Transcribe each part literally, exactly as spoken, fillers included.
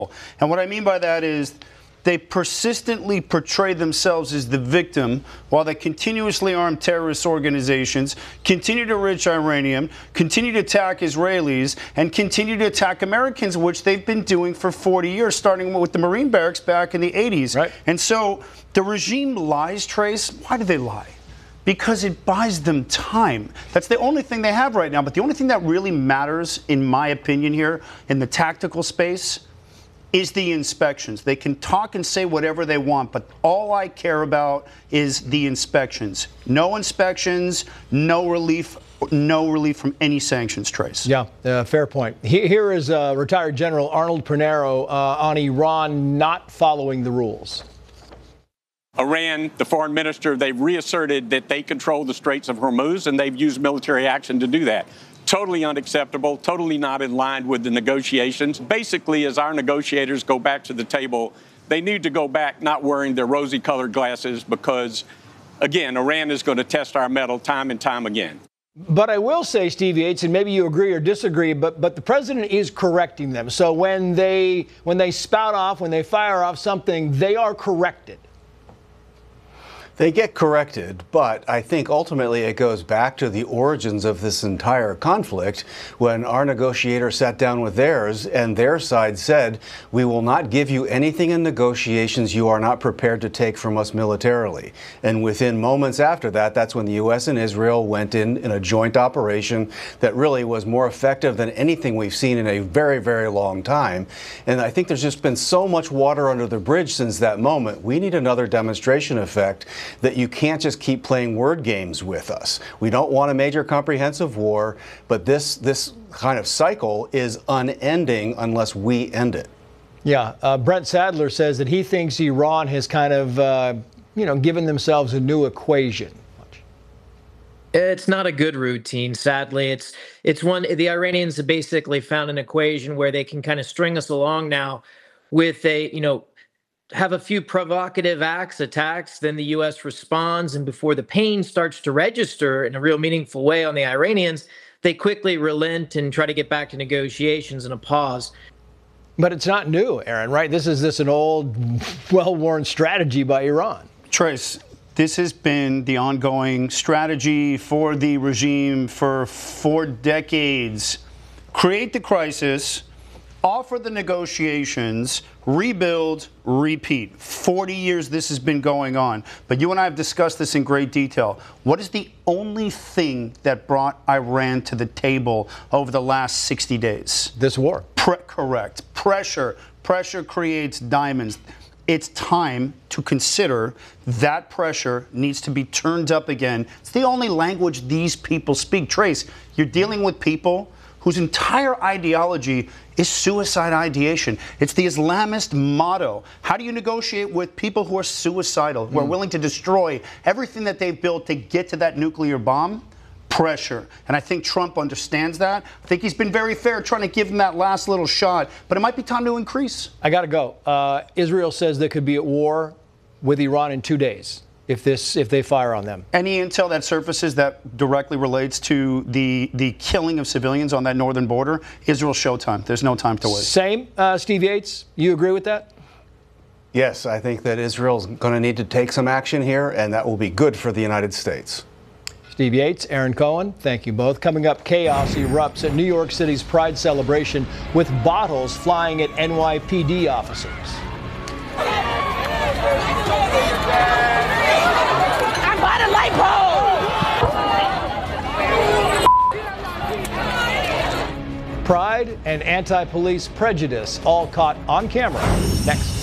And what I mean by that is they persistently portray themselves as the victim while they continuously arm terrorist organizations, continue to enrich uranium, continue to attack Israelis, and continue to attack Americans, which they've been doing for forty years, starting with the Marine barracks back in the eighties. Right. And so the regime lies, Trace. Why do they lie? Because it buys them time. That's the only thing they have right now. But the only thing that really matters, in my opinion here, in the tactical space, is the inspections. They can talk and say whatever they want, but all I care about is the inspections. No inspections, no relief, no relief from any sanctions, Trace. Yeah, uh, fair point. He, here is uh, retired General Arnold Pernero uh, on Iran not following the rules. Iran, the foreign minister, they've reasserted that they control the Straits of Hormuz, and they've used military action to do that. Totally unacceptable, totally not in line with the negotiations. Basically, as our negotiators go back to the table, they need to go back not wearing their rosy-colored glasses because, again, Iran is going to test our mettle time and time again. But I will say, Steve Yates, and maybe you agree or disagree, but but the president is correcting them. So when they when they spout off, when they fire off something, they are corrected. They get corrected, but I think ultimately it goes back to the origins of this entire conflict when our negotiator sat down with theirs and their side said, we will not give you anything in negotiations you are not prepared to take from us militarily. And within moments after that, that's when the U S and Israel went in in a joint operation that really was more effective than anything we've seen in a very, very long time. And I think there's just been so much water under the bridge since that moment. We need another demonstration effect that you can't just keep playing word games with us. We don't want a major comprehensive war, but this this kind of cycle is unending unless we end it. Yeah, uh, Brent Sadler says that he thinks Iran has kind of, uh, you know, given themselves a new equation. It's not a good routine, sadly. It's it's one the Iranians have basically found an equation where they can kind of string us along now with a, you know, have a few provocative acts, attacks, then the U S responds, and before the pain starts to register in a real meaningful way on the Iranians, they quickly relent and try to get back to negotiations and a pause. But it's not new, Aaron, right? This is this an old, well-worn strategy by Iran. Trace, this has been the ongoing strategy for the regime for four decades. Create the crisis, offer the negotiations, rebuild, repeat. forty years this has been going on. But you and I have discussed this in great detail. What is the only thing that brought Iran to the table over the last sixty days? This war. Pre- correct. Pressure. Pressure creates diamonds. It's time to consider that pressure needs to be turned up again. It's the only language these people speak. Trace, you're dealing with people whose entire ideology is suicide ideation. It's the Islamist motto. How do you negotiate with people who are suicidal, who mm. are willing to destroy everything that they've built to get to that nuclear bomb? Pressure. And I think Trump understands that. I think he's been very fair trying to give him that last little shot, but it might be time to increase. I got to go. Uh, Israel says they could be at war with Iran in two days. If this, if they fire on them. Any intel that surfaces that directly relates to the the killing of civilians on that northern border, Israel showtime. There's no time to waste. Same, uh, Steve Yates. You agree with that? Yes, I think that Israel's going to need to take some action here, and that will be good for the United States. Steve Yates, Aaron Cohen, thank you both. Coming up, chaos erupts at New York City's Pride celebration with bottles flying at N Y P D officers. By the light pole! Pride and anti-police prejudice all caught on camera. Next.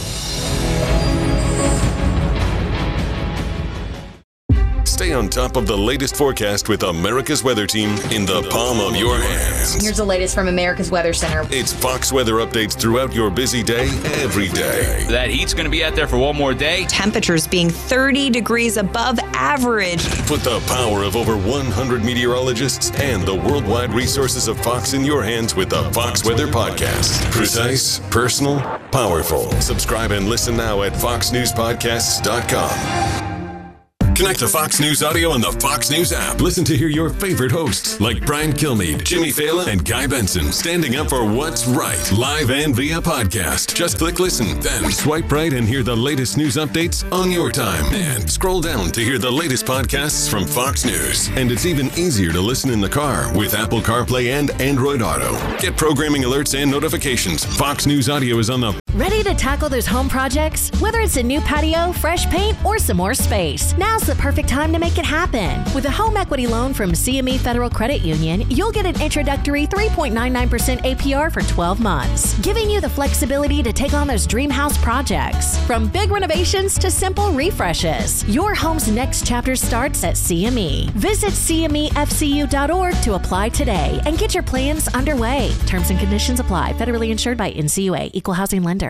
Stay on top of the latest forecast with America's Weather Team in the palm of your hands. Here's the latest from America's Weather Center. It's Fox weather updates throughout your busy day, every day. That heat's going to be out there for one more day. Temperatures being thirty degrees above average. Put the power of over one hundred meteorologists and the worldwide resources of Fox in your hands with the Fox Weather Podcast. Precise, personal, powerful. Subscribe and listen now at fox news podcasts dot com. Connect to Fox News Audio on the Fox News app. Listen to hear your favorite hosts like Brian Kilmeade, Jimmy Fallon, and Guy Benson standing up for what's right, live and via podcast. Just click listen, then swipe right and hear the latest news updates on your time. And scroll down to hear the latest podcasts from Fox News. And it's even easier to listen in the car with Apple CarPlay and Android Auto. Get programming alerts and notifications. Fox News Audio is on the... Ready to tackle those home projects? Whether it's a new patio, fresh paint, or some more space, now's the perfect time to make it happen. With a home equity loan from C M E Federal Credit Union, you'll get an introductory three point nine nine percent A P R for twelve months, giving you the flexibility to take on those dream house projects. From big renovations to simple refreshes, your home's next chapter starts at C M E. Visit C M E F C U dot org to apply today and get your plans underway. Terms and conditions apply. Federally insured by N C U A. Equal housing lender.